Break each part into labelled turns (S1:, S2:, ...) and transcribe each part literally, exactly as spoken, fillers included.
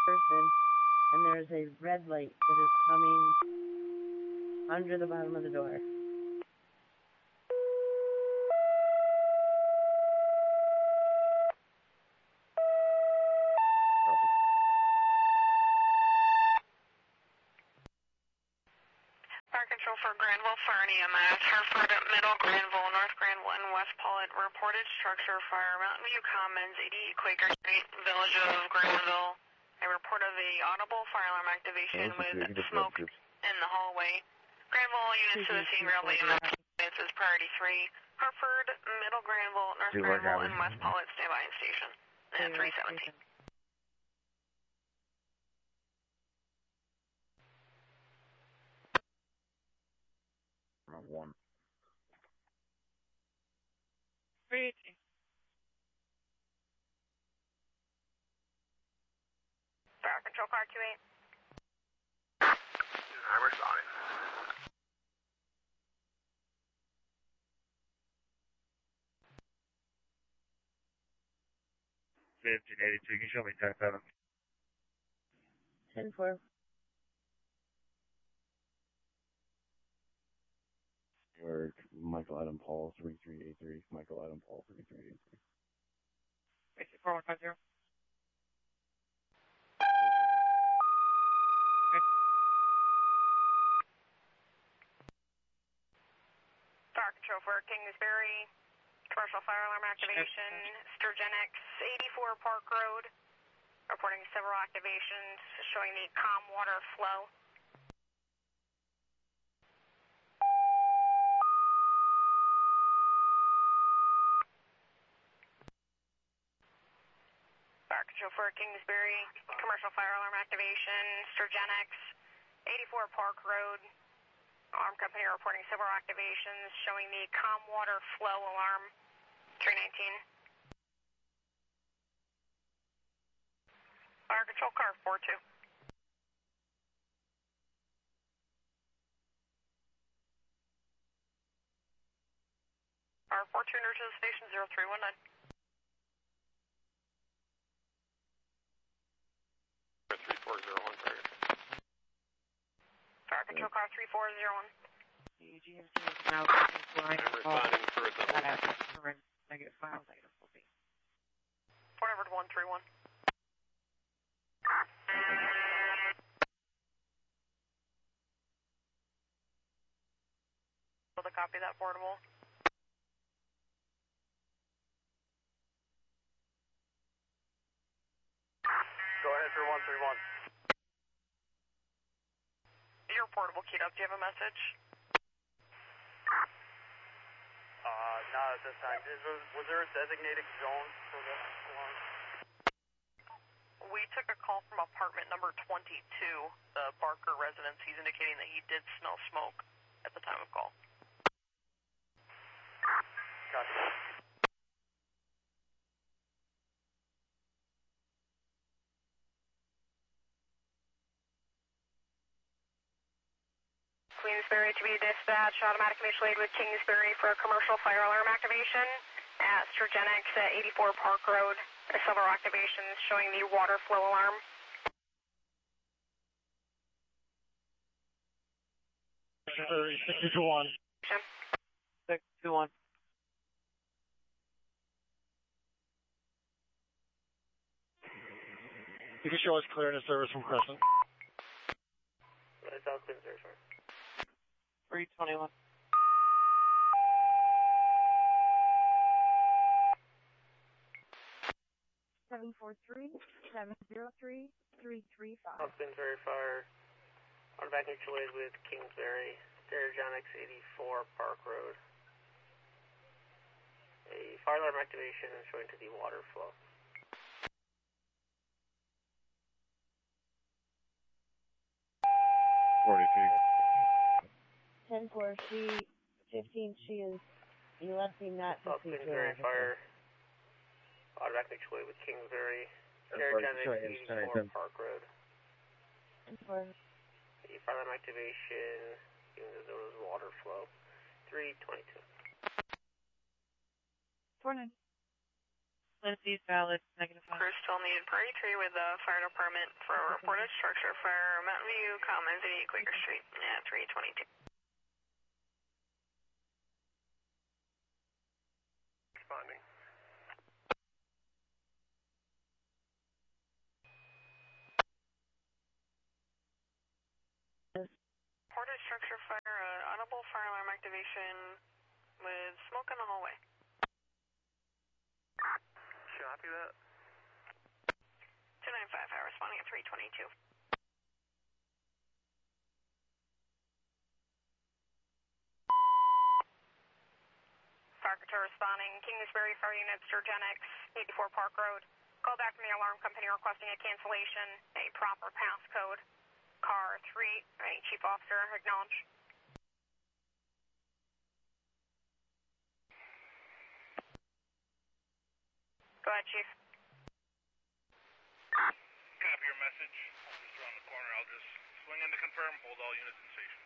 S1: person, and there's a red light that is coming under the bottom of the door.
S2: Control for Granville Fire and E M S, Hartford, Middle Granville, North Granville, and West Paulet. Reported structure fire, Mountain View Commons, eighty-eight Quaker Street, Village of Granville. A report of a audible fire alarm activation with smoke in the hallway. Granville units to the scene, Railway E M S. This is priority three. Hartford, Middle Granville, North Granville, and West Paulet standby in station. And three seventeen.
S3: One.
S2: three eighteen. Fire control car two eight.
S3: I responded. fifteen eighty-two, can you show me ten seven?
S1: ten four.
S4: York, Michael Adam Paul, three three eight three. Michael Adam Paul, three three eight three.
S2: four one five zero. Fire control for Kingsbury, commercial fire alarm activation, Sturgenex, eighty-four Park Road, reporting several activations showing the calm water flow. Fire control for Kingsbury, commercial fire alarm activation, Sturgenex, eighty-four Park Road. Alarm company reporting several activations showing the calm water flow alarm, three nineteen. Fire control car four two. Fire four two, near to the station, zero three one nine.
S3: three four zero one, target.
S2: Fire control car three four zero one.
S5: The G M T is now flying.
S3: I'm responding for a double.
S5: Negative files, negative four B.
S2: Port number one three one. Able to copy that portable.
S3: Go ahead for one three one.
S2: Your portable keyed up. Do you have a message?
S3: Uh, not at this time. Is there, was there a designated zone for the alarm?
S2: We took a call from apartment number twenty-two, the Barker residence. He's indicating that he did smell smoke at the time of call.
S3: Gotcha.
S2: Queensbury to be dispatched, automatic mutual aid with Kingsbury for a commercial fire alarm activation at Sturgenex at eighty-four Park Road. Several activations showing the water flow alarm.
S3: six two one.
S5: six two one.
S3: You can show us clearance service from Crescent.
S2: It's all clear, sir.
S5: three twenty-one.
S1: seven four three, seven zero three, three three five.
S2: Kingsbury Fire, automatic mutual aid with Kingsbury, Sturgenex eighty-four Park Road. A fire alarm activation showing to the water flow.
S4: forty-three.
S1: ten four, she, fifteen, she is electing not to speak to her.
S2: Kingsbury Fire, automatic mutual aid with Kingsbury, Sturgenex eighty-four Park Road.
S1: ten four.
S2: The fire alarm activation, even though there was water flow, three twenty-two.
S5: four nine. Lindsay's valid, negative five.
S2: Crew still needed per eighty-three with the fire department for a reported structure fire, Mountain View Commons, eighty-eight Quaker Street at three twenty-two.
S3: Responding.
S2: Reported structure fire, uh, audible fire alarm activation with smoke in the hallway.
S3: Copy that.
S2: two nine five, fire responding at three twenty-two. Fire control responding, Kingsbury Fire Unit, Sturgenix, eighty-four Park Road. Call back from the alarm company requesting a cancellation, a proper passcode. Car three eight, Chief Officer, acknowledge. Go ahead, Chief.
S6: Copy your message. I'm just around the corner. I'll just swing in to confirm. Hold all units in station.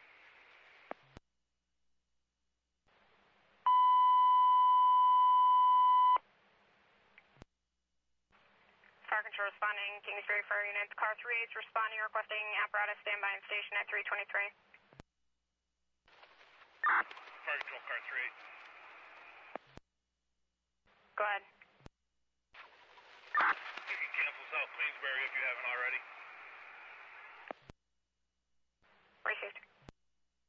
S2: Fire control responding, Kingsbury Fire Unit, car three eight responding, requesting apparatus standby in station at three twenty-three.
S6: Fire control car three eight.
S2: Go ahead.